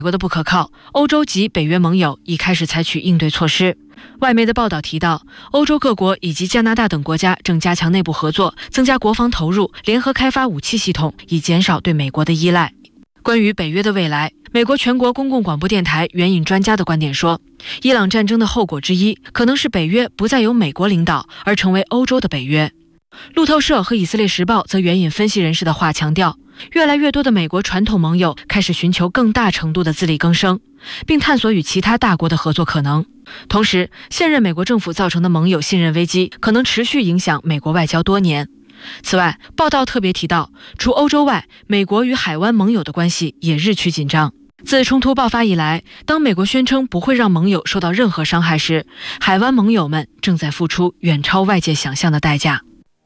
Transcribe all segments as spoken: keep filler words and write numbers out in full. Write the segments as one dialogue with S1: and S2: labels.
S1: 国的不可靠，欧洲及北约盟友已开始采取应对措施。外媒的报道提到，欧洲各国以及加拿大等国家正加强内部合作，增加国防投入，联合开发武器系统，以减少对美国的依赖。关于北约的未来，美国全国公共广播电台援引专家的观点说，伊朗战争的后果之一可能是北约不再由美国领导，而成为欧洲的北约。路透社和以色列时报则援引分析人士的话强调，越来越多的美国传统盟友开始寻求更大程度的自力更生，并探索与其他大国的合作可能。同时，现任美国政府造成的盟友信任危机可能持续影响美国外交多年。此外，报道特别提到，除欧洲外，美国与海湾盟友的关系也日趋紧张。自冲突爆发以来，当美国宣称不会让盟友受到任何伤害时，海湾盟友们正在付出远超外界想象的代价。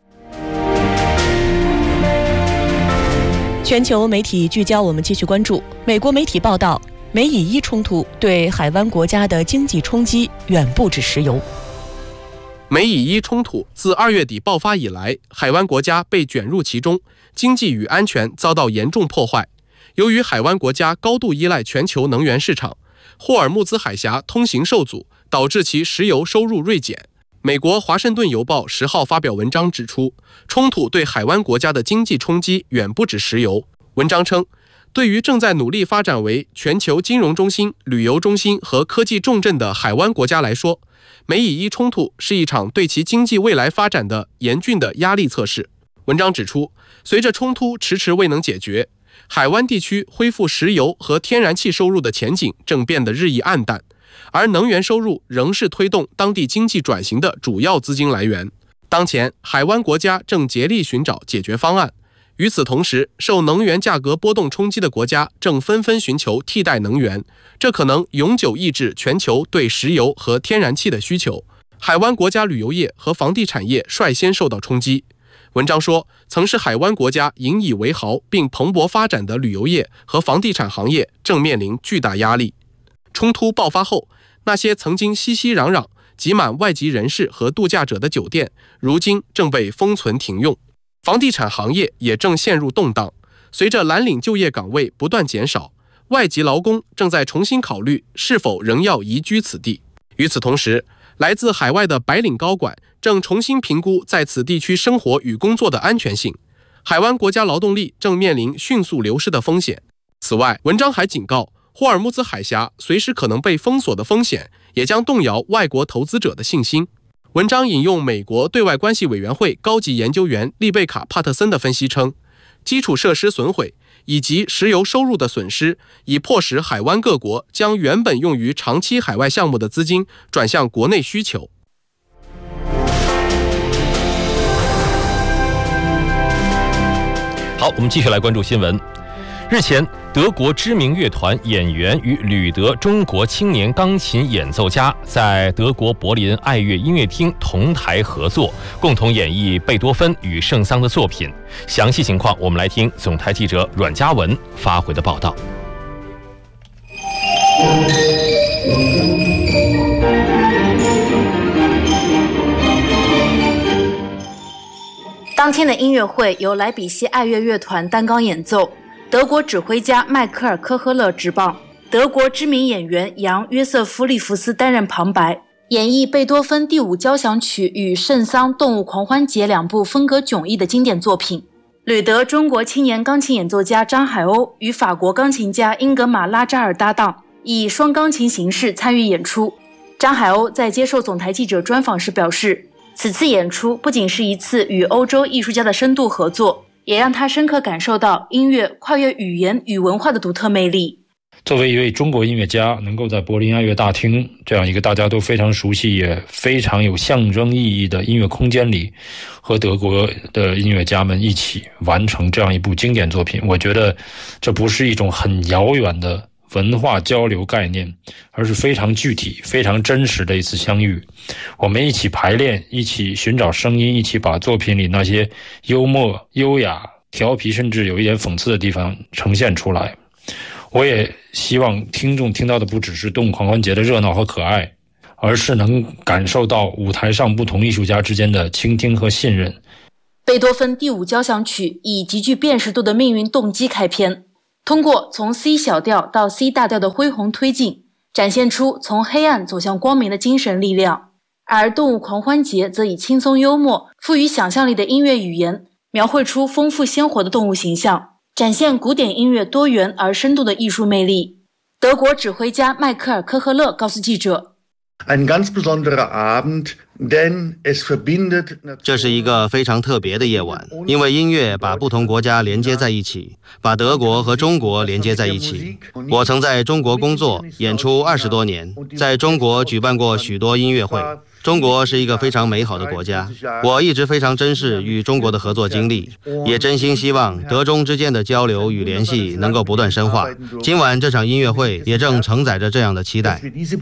S2: 全球媒体聚焦，我们继续关注美国媒体报道，美以伊冲突对海湾国家的经济冲击远不止石油。
S3: 美以伊冲突自二月底爆发以来，海湾国家被卷入其中，经济与安全遭到严重破坏。由于海湾国家高度依赖全球能源市场，霍尔木兹海峡通行受阻，导致其石油收入锐减。美国《华盛顿邮报》十号发表文章指出，冲突对海湾国家的经济冲击远不止石油。文章称，对于正在努力发展为全球金融中心、旅游中心和科技重镇的海湾国家来说，美以伊冲突是一场对其经济未来发展的严峻的压力测试。文章指出，随着冲突迟迟未能解决，海湾地区恢复石油和天然气收入的前景正变得日益暗淡，而能源收入仍是推动当地经济转型的主要资金来源。当前，海湾国家正竭力寻找解决方案。与此同时，受能源价格波动冲击的国家正纷纷寻求替代能源，这可能永久抑制全球对石油和天然气的需求。海湾国家旅游业和房地产业率先受到冲击。文章说，曾是海湾国家引以为豪并蓬勃发展的旅游业和房地产行业正面临巨大压力。冲突爆发后，那些曾经熙熙攘攘、挤满外籍人士和度假者的酒店，如今正被封存停用。房地产行业也正陷入动荡，随着蓝领就业岗位不断减少，外籍劳工正在重新考虑是否仍要移居此地。与此同时，来自海外的白领高管正重新评估在此地区生活与工作的安全性。海湾国家劳动力正面临迅速流失的风险。此外，文章还警告，霍尔木兹海峡随时可能被封锁的风险，也将动摇外国投资者的信心。文章引用美国对外关系委员会高级研究员丽贝卡·帕特森的分析称，基础设施损毁以及石油收入的损失，已迫使海湾各国将原本用于长期海外项目的资金转向国内需求。
S4: 好，我们继续来关注新闻。日前，德国知名乐团演员与旅德中国青年钢琴演奏家在德国柏林爱乐音乐厅同台合作，共同演绎贝多芬与圣桑的作品。详细情况，我们来听总台记者阮嘉文发回的报道。
S5: 当天的音乐会由莱比锡爱乐乐团担纲演奏，德国指挥家迈克尔·科赫勒执棒，德国知名演员杨·约瑟夫·利弗斯担任旁白，演绎贝多芬第五交响曲与圣桑动物狂欢节两部风格迥异的经典作品。旅德中国青年钢琴演奏家张海鸥与法国钢琴家英格玛·拉扎尔搭档，以双钢琴形式参与演出。张海鸥在接受总台记者专访时表示，此次演出不仅是一次与欧洲艺术家的深度合作，也让他深刻感受到音乐跨越语言与文化的独特魅力。
S6: 作为一位中国音乐家，能够在柏林爱乐大厅这样一个大家都非常熟悉也非常有象征意义的音乐空间里，和德国的音乐家们一起完成这样一部经典作品，我觉得这不是一种很遥远的文化交流概念，而是非常具体非常真实的一次相遇。我们一起排练，一起寻找声音，一起把作品里那些幽默、优雅、调皮甚至有一点讽刺的地方呈现出来。我也希望听众听到的不只是动物狂欢节的热闹和可爱，而是能感受到舞台上不同艺术家之间的倾听和信任。
S5: 贝多芬第五交响曲以极具辨识度的命运动机开篇， 通过从 C 小调到 C 大调的恢宏推进，展现出从黑暗走向光明的精神力量。而动物狂欢节则以轻松幽默、富于想象力的音乐语言，描绘出丰富鲜活的动物形象，展现古典音乐多元而深度的艺术魅力。德国指挥家迈克尔·科赫勒告诉记者，
S7: 这是一个非常特别的夜晚，因为音乐把不同国家连接在一起，把德国和中国连接在一起。我曾在中国工作演出二十多年，在中国举办过许多音乐会。中国是一个非常美好的国家，我一直非常珍视与中国的合作经历，也真心希望德中之间的交流与联系能够不断深化。今晚这场音乐会也正承载着这样的期待。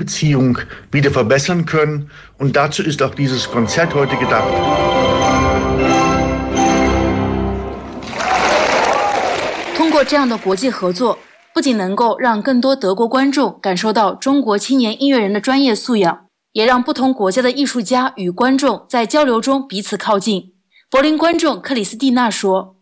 S5: 通过这样的国际合作，不仅能够让更多德国观众感受到中国青年音乐人的专业素养，也让不同国家的艺术家与观众在交流中彼此靠近。柏林观众克里斯蒂娜说，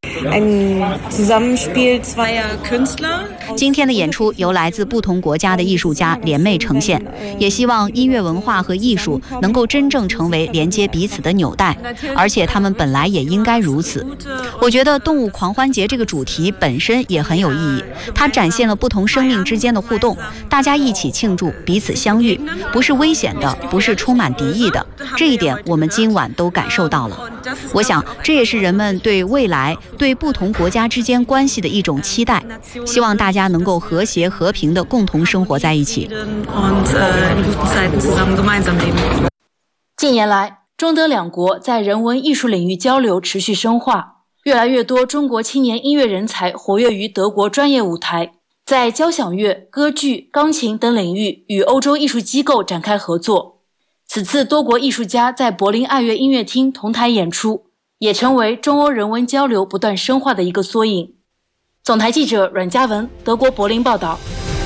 S8: 今天的演出由来自不同国家的艺术家联袂呈现，也希望音乐文化和艺术能够真正成为连接彼此的纽带，而且他们本来也应该如此。我觉得动物狂欢节这个主题本身也很有意义，它展现了不同生命之间的互动，大家一起庆祝彼此相遇，不是危险的，不是充满敌意的，这一点我们今晚都感受到了。我想这也是人们对未来对不同国家之间关系的一种期待，希望大家能够和谐和平地共同生活在一起。
S5: 近年来，中德两国在人文艺术领域交流持续深化，越来越多中国青年音乐人才活跃于德国专业舞台，在交响乐、歌剧、钢琴等领域与欧洲艺术机构展开合作。此次多国艺术家在柏林爱乐音乐厅同台演出，也成为中欧人文交流不断深化的一个缩影。总台记者阮嘉文，德国柏林报道。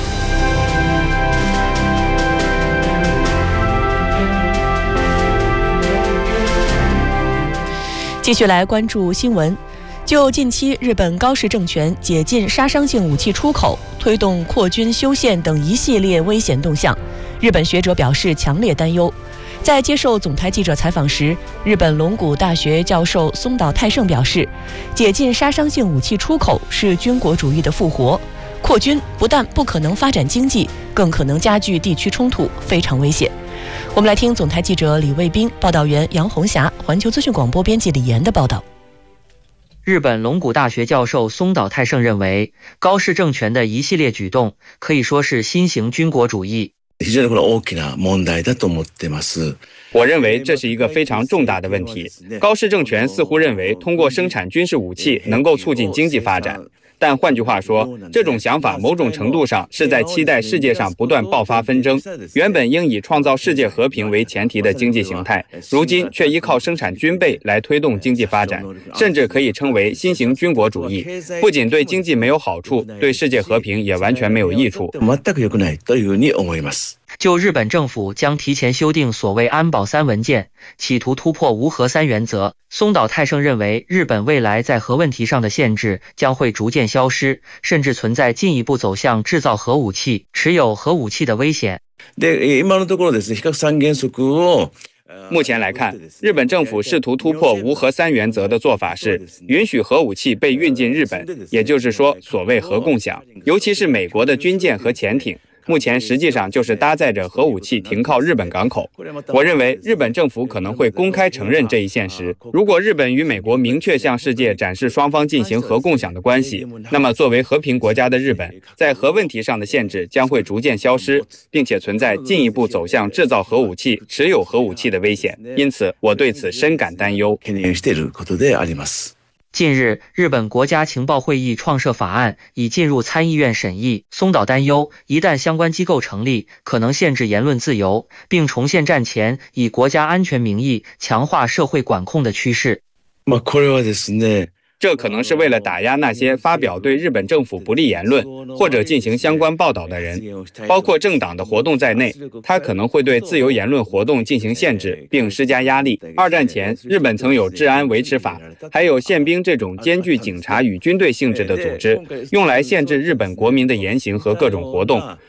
S2: 继续来关注新闻。就近期日本高市政权解禁杀伤性武器出口、推动扩军修宪等一系列危险动向，日本学者表示强烈担忧。在接受总台记者采访时，日本龙谷大学教授松岛泰盛表示，解禁杀伤性武器出口是军国主义的复活，扩军不但不可能发展经济，更可能加剧地区冲突，非常危险。我们来听总台记者李卫兵、报道员杨红霞、环球资讯广播编辑李岩的报道。
S9: 日本龙谷大学教授松岛泰盛认为，高市政权的一系列举动可以说是新型军国主义。
S10: 我认为这是一个非常重大的问题。高市政权似乎认为通过生产军事武器能够促进经济发展，但换句话说，这种想法某种程度上是在期待世界上不断爆发纷争。原本应以创造世界和平为前提的经济形态，如今却依靠生产军备来推动经济发展，甚至可以称为新型军国主义。不仅对经济没有好处，对世界和平也完全没有益处。
S9: 就日本政府将提前修订所谓安保三文件，企图突破无核三原则，松岛泰盛认为日本未来在核问题上的限制将会逐渐消失，甚至存在进一步走向制造核武器、持有核武器的危险。
S10: 目前来看，日本政府试图突破无核三原则的做法是允许核武器被运进日本，也就是说所谓核共享，尤其是美国的军舰和潜艇。目前实际上就是搭载着核武器停靠日本港口。我认为日本政府可能会公开承认这一现实。如果日本与美国明确向世界展示双方进行核共享的关系，那么作为和平国家的日本，在核问题上的限制将会逐渐消失，并且存在进一步走向制造核武器、持有核武器的危险。因此，我对此深感担忧。
S9: 近日，日本国家情报会议创设法案已进入参议院审议。松岛担忧，一旦相关机构成立，可能限制言论自由，并重现战前以国家安全名义强化社会管控的趋势。
S10: 这可能是为了打压那些发表对日本政府不利言论或者进行相关报道的人，包括政党的活动在内，它可能会对自由言论活动进行限制并施加压力。二战前，日本曾有治安维持法，还有宪兵这种兼具警察与军队性质的组织，用来限制日本国民的言行和各种活动，